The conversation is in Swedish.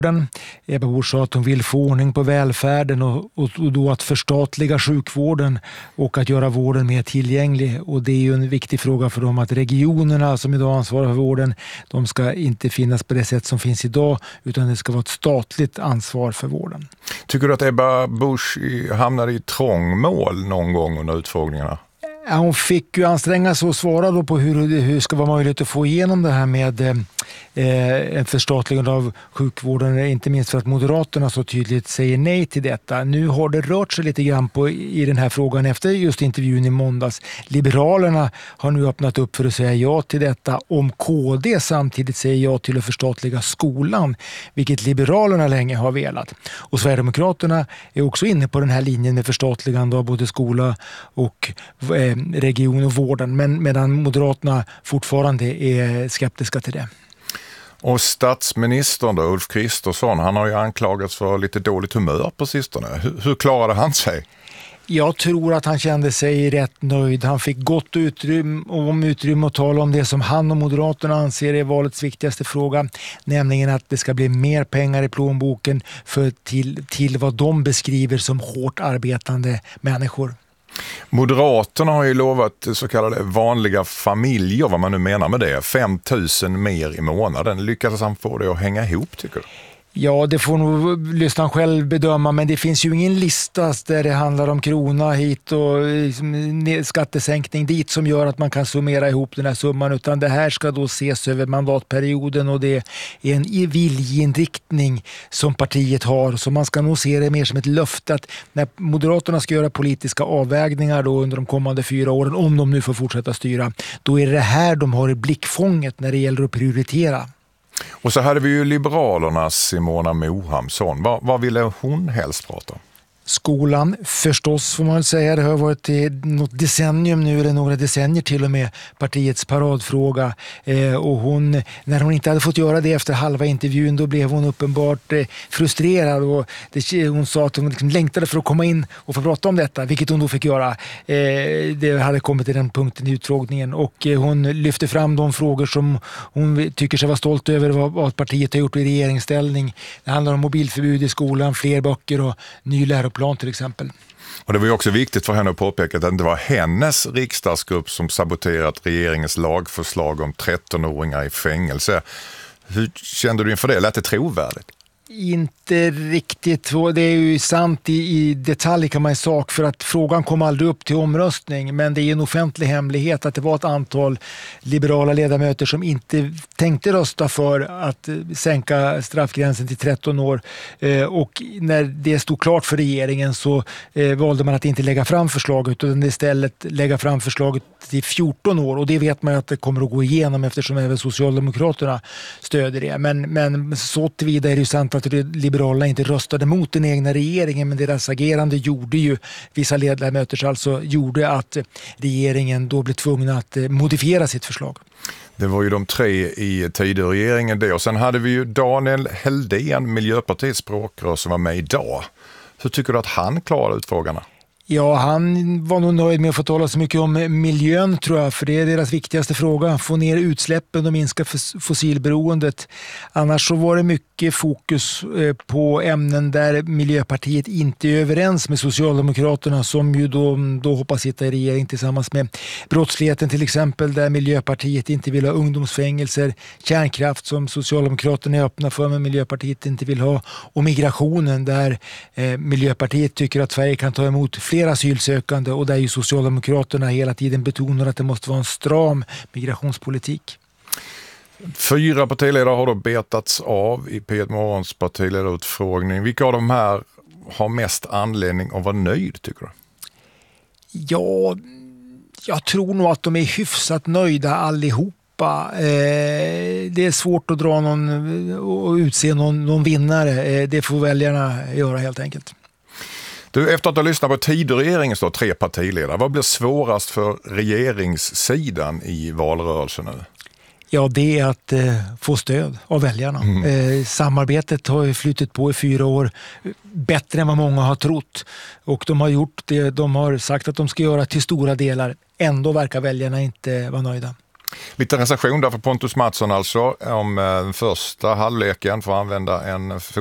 Ebba Busch sa att hon vill få ordning på välfärden och då att förstatliga sjukvården och att göra vården mer tillgänglig. Och det är ju en viktig fråga för dem att regionerna som idag ansvarar för vården, de ska inte finnas på det sätt som finns idag, utan det ska vara ett statligt ansvar för vården. Tycker du att Ebba Busch hamnade i trångmål någon gång under utfrågningarna? Ja, hon fick ju anstränga sig och svara då på hur det ska vara möjligt att få igenom det här med en förstatligande av sjukvården, inte minst för att Moderaterna så tydligt säger nej till detta. Nu har det rört sig lite grann i den här frågan efter just intervjun i måndags. Liberalerna har nu öppnat upp för att säga ja till detta om KD samtidigt säger ja till att förstatliga skolan, vilket Liberalerna länge har velat. Och Sverigedemokraterna är också inne på den här linjen med förstatligande av både skola och region och vården, medan Moderaterna fortfarande är skeptiska till det. Och statsministern då, Ulf Kristersson, han har ju anklagats för lite dåligt humör på sistone. Hur klarade han sig? Jag tror att han kände sig rätt nöjd. Han fick gott utrymme att tala om det som han och Moderaterna anser är valets viktigaste fråga, nämligen att det ska bli mer pengar i plånboken till vad de beskriver som hårt arbetande människor. Moderaterna har ju lovat så kallade vanliga familjer, vad man nu menar med det, 5 000 mer i månaden. Lyckades han få det att hänga ihop, tycker du? Ja, det får nog lyssnaren själv bedöma, men det finns ju ingen lista där det handlar om krona hit och skattesänkning dit som gör att man kan summera ihop den här summan, utan det här ska då ses över mandatperioden och det är en viljeinriktning som partiet har, så man ska nog se det mer som ett löfte att när Moderaterna ska göra politiska avvägningar då under de kommande 4 åren, om de nu får fortsätta styra, då är det här de har i blickfånget när det gäller att prioritera. Och så hade vi ju Liberalernas Simona Mohamsson. Vad ville hon helst prata om? Skolan förstås får man väl säga. Det har varit något decennium nu, eller några decennier till och med, partiets paradfråga. Och när hon inte hade fått göra det efter halva intervjun, då blev hon uppenbart frustrerad. Och hon sa att hon liksom längtade för att komma in och få prata om detta, vilket hon då fick göra. Det hade kommit till den punkten i utfrågningen. Och hon lyfte fram de frågor som hon tycker sig vara stolt över vad partiet har gjort i regeringsställning. Det handlar om mobilförbud i skolan, fler böcker och ny läroplan till exempel. Och det var ju också viktigt för henne att påpeka att det inte var hennes riksdagsgrupp som saboterat regeringens lagförslag om 13-åringar i fängelse. Hur kände du inför det? Lät det trovärdigt? Inte riktigt. Det är ju sant i detalj kan man säga, för att frågan kom aldrig upp till omröstning, men det är en offentlig hemlighet att det var ett antal liberala ledamöter som inte tänkte rösta för att sänka straffgränsen till 13 år, och när det stod klart för regeringen så valde man att inte lägga fram förslaget utan istället lägga fram förslaget till 14 år, och det vet man att det kommer att gå igenom eftersom även Socialdemokraterna stöder det. Men så tillvida är det ju sant att Liberalerna inte röstade mot den egna regeringen, men deras agerande gjorde ju, vissa ledamöter alltså, gjorde att regeringen då blev tvungen att modifiera sitt förslag. Det var ju de 3 i Tidöregeringen det, och sen hade vi ju Daniel Heldén, Miljöpartiets språkrör, som var med idag. Hur tycker du att han klarade utfrågarna? Ja, han var nog nöjd med att få tala så mycket om miljön, tror jag, för det är deras viktigaste fråga. Få ner utsläppen och minska fossilberoendet. Annars så var det mycket fokus på ämnen där Miljöpartiet inte är överens med Socialdemokraterna, som ju då hoppas sitta i regering tillsammans med brottsligheten till exempel, där Miljöpartiet inte vill ha ungdomsfängelser, kärnkraft som Socialdemokraterna är öppna för men Miljöpartiet inte vill ha, och migrationen där Miljöpartiet tycker att Sverige kan ta emot fler asylsökande och där ju Socialdemokraterna hela tiden betonar att det måste vara en stram migrationspolitik. 4 partiledare har då betats av i P1 Morgons partiledarutfrågning. Vilka av de här har mest anledning att vara nöjd, tycker du? Ja, jag tror nog att de är hyfsat nöjda allihopa. Det är svårt att dra någon och utse någon vinnare. Det får väljarna göra helt enkelt. Du, efter att ha lyssnat på Tidöregeringens 3 partiledare, vad blir svårast för regeringssidan i valrörelsen nu? Ja, det är att få stöd av väljarna. Samarbetet har ju flyttat på i 4 år, bättre än vad många har trott. Och de har gjort det de har sagt att de ska göra till stora delar. Ändå verkar väljarna inte vara nöjda. Lite recension där för Pontus Mattsson alltså om den första halvleken, för att använda en